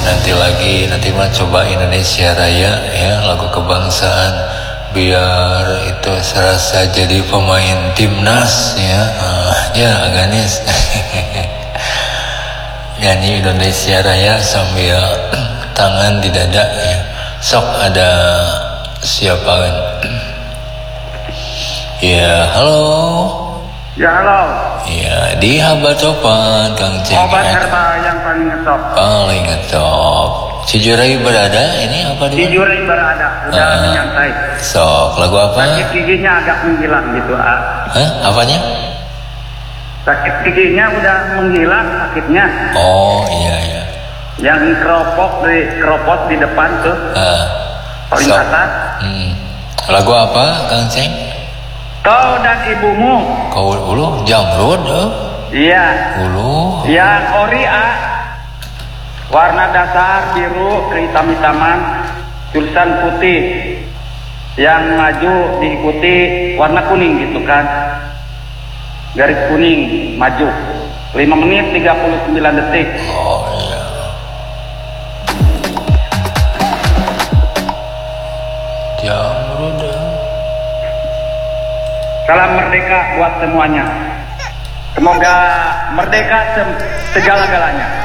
nanti mah coba Indonesia Raya ya, lagu kebangsaan, biar itu serasa jadi pemain timnas ya. Ya Ganis. Nyanyi Indonesia Raya sambil tangan di dada ya. Sok ada siapa kan? Ya halo. Ya halo. Ya di Habat Copan Kang Ceng. Obat herbal yang paling ngetop. Paling ngetop. Cijurai berada ini apa dia? Cijurai berada, udah menyantai. Sok lagu apa? Sakit giginya agak menghilang gitu. Hah? Apanya? Sakit giginya udah menghilang sakitnya. Oh iya. Yang keropot di depan tuh. Paling atas. Lagu apa Kang Ceng? Kau dan ibumu. Kau ulu jamrud. Iya. Ulu. Yang ori warna dasar biru kehitam-hitaman, tulisan putih. Yang maju diikuti warna kuning gitu kan. Garis kuning maju. 5 menit 39 detik. Oh iya. Jamrud. Salam merdeka buat semuanya. Semoga merdeka segala-galanya.